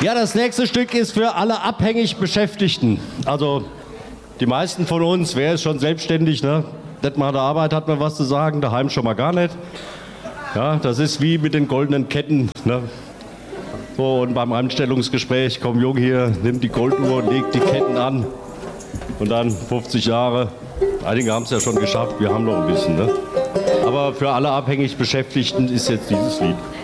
Ja, das nächste Stück ist für alle abhängig Beschäftigten. Also die meisten von uns, wer ist schon selbstständig, ne? Nicht mal an der Arbeit hat man was zu sagen, daheim schon mal gar nicht. Ja, das ist wie mit den goldenen Ketten. Ne? So, und beim Einstellungsgespräch, komm Jung hier, nimm die Golduhr und leg die Ketten an. Und dann 50 Jahre. Einige haben es ja schon geschafft, wir haben noch ein bisschen. Ne? Aber für alle abhängig Beschäftigten ist jetzt dieses Lied.